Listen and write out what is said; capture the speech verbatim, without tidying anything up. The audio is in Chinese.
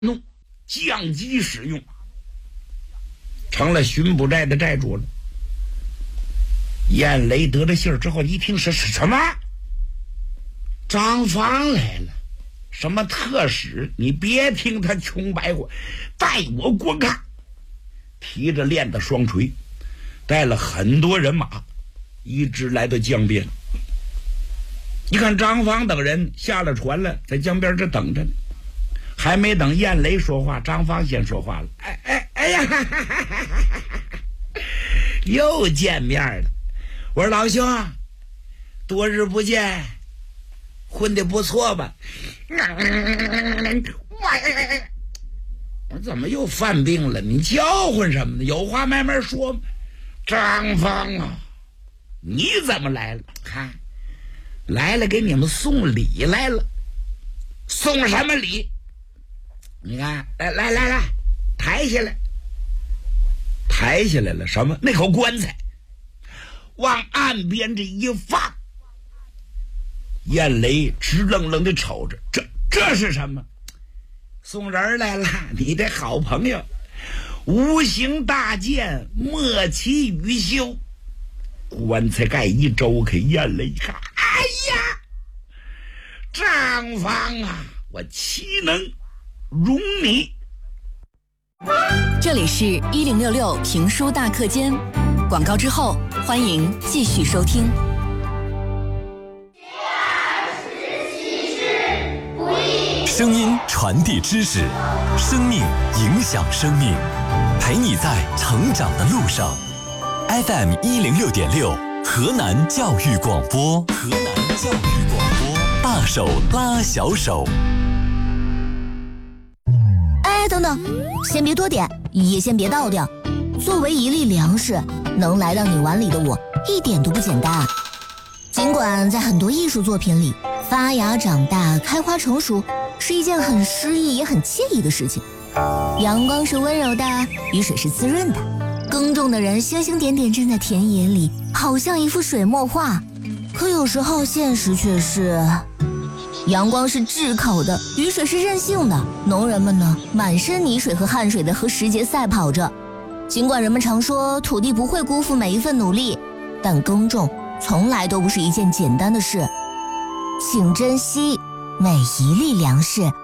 怒，降级使用，成了巡捕寨的寨主了。燕雷得了信儿之后，一听是是什么？张芳来了，什么特使？你别听他穷白话，带我观看。提着链子双锤，带了很多人马，一直来到江边。你看张芳等人下了船了，在江边这等着呢。还没等燕雷说话，张芳先说话了：“哎哎哎呀，哈哈哈哈哈又见面了！我说老兄啊，多日不见，混得不错吧？”我怎么又犯病了？你叫唤什么呢？有话慢慢说。张芳啊，你怎么来了？看，来了，给你们送礼来了。送什么礼？你看，来来来来，抬下来，抬下来了什么？那口棺材，往岸边这一放。燕雷直愣愣的瞅着，这这是什么？送人来了，你的好朋友，无形大剑莫其羽袖。棺材盖一周开，燕雷一看，哎呀，张芳啊，我岂能容你？ 这里是一零六六评书大课间，广告之后欢迎继续收听。 声音传递知识，生命影响生命，陪你在成长的路上。F M 一零六点六，河南教育广播，河南教育广播，大手拉小手。 哎，等等，先别多点，也先别倒掉。作为一粒粮食，能来到你碗里的我，一点都不简单。尽管在很多艺术作品里，发芽、长大、开花、成熟是一件很诗意也很惬意的事情。阳光是温柔的，雨水是滋润的，耕种的人星星点点站在田野里，好像一幅水墨画。可有时候现实却是，阳光是炙烤的，雨水是任性的，农人们呢，满身泥水和汗水的和时节赛跑着。尽管人们常说土地不会辜负每一份努力，但耕种从来都不是一件简单的事。请珍惜每一粒粮食。